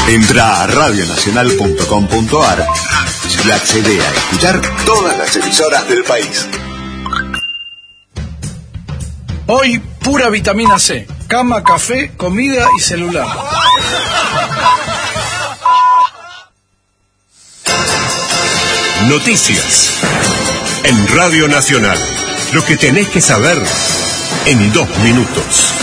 Entra a radionacional.com.ar y accede a escuchar todas las emisoras del país. Hoy, pura vitamina C. Cama, café, comida y celular. Noticias en Radio Nacional. Lo que tenés que saber en 2 minutos.